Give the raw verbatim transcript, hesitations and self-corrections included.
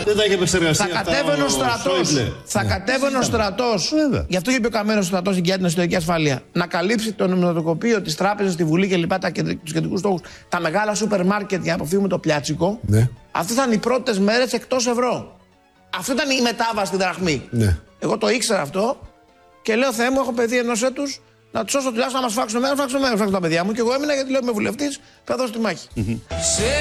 Δεν θα είχε επεξεργαστεί. Θα κατέβαινε ο στρατός. Θα κατέβαινε ο στρατός. Γι' αυτό είπε ο Καμένος στρατός για την εσωτερική ασφάλεια. Να καλύψει το νομισματοκοπείο, τις τράπεζες, τη Βουλή κλπ. Τους κεντρικούς στόχους. Τα μεγάλα σούπερ μάρκετ για να αποφύγουμε το πλιάτσικο. Ναι. Αυτές ήταν οι πρώτες μέρες εκτός ευρώ. Αυτό ήταν η μετάβαση στη δραχμή. Ναι. Εγώ το ήξερα αυτό και λέω: Θεέ μου, έχω παιδί ενός έτους. Να του σώσω τουλάχιστον να μα φάξουν μέρα, φάξουν μέρα, φάξουν τα παιδιά μου. Και εγώ έμεινα γιατί λέω: Είμαι βουλευτής, θα δώσω τη μάχη.